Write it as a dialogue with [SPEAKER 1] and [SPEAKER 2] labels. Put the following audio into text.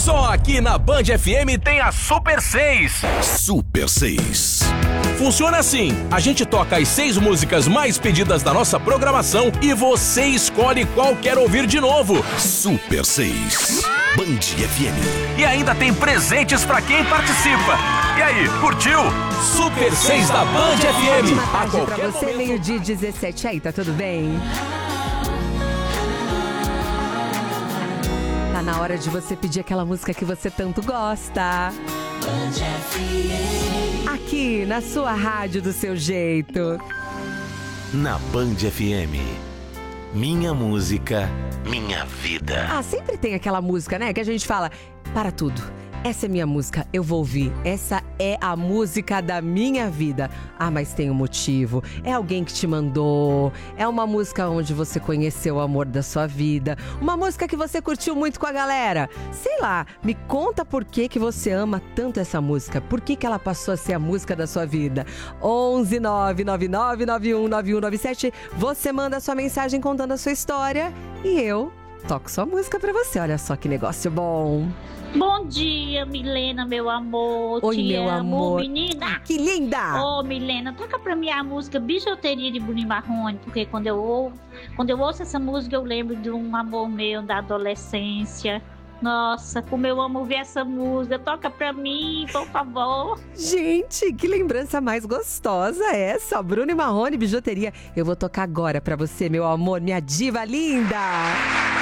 [SPEAKER 1] Só aqui na Band FM tem a Super 6.
[SPEAKER 2] Super 6.
[SPEAKER 1] Funciona assim, a gente toca as 6 músicas mais pedidas da nossa programação e você escolhe qual quer ouvir de novo.
[SPEAKER 2] Super 6. Band FM.
[SPEAKER 1] E ainda tem presentes pra quem participa. E aí, curtiu? Super 6 da Band FM.
[SPEAKER 3] Ótima tarde pra você, meio-dia 17 aí, tá tudo bem? Tá na hora de você pedir aquela música que você tanto gosta. Aqui, na sua rádio do seu jeito.
[SPEAKER 2] Na Band FM. Minha música, minha vida.
[SPEAKER 3] Ah, sempre tem aquela música, né? Que a gente fala, para tudo. Essa é minha música, eu vou ouvir. Essa é a música da minha vida. Ah, mas tem um motivo. É alguém que te mandou. É uma música onde você conheceu o amor da sua vida. Uma música que você curtiu muito com a galera. Sei lá, me conta por que você ama tanto essa música. Por que ela passou a ser a música da sua vida? 11 999 919197. Você manda a sua mensagem contando a sua história e eu toco sua música pra você. Olha só que negócio bom.
[SPEAKER 4] Bom dia, Milena, meu amor.
[SPEAKER 3] Oi,
[SPEAKER 4] te
[SPEAKER 3] meu
[SPEAKER 4] amo,
[SPEAKER 3] amor.
[SPEAKER 4] menina.
[SPEAKER 3] Que linda!
[SPEAKER 4] Ô, Milena, toca pra mim a música Bijuteria de Bruno Marrone, porque quando eu ouço essa música eu lembro de um amor meu da adolescência. Nossa, como eu amo ver essa música. Toca pra mim, por favor.
[SPEAKER 3] Gente, que lembrança mais gostosa essa. Bruno e Marrone, Bijuteria. Eu vou tocar agora pra você, meu amor, minha diva linda.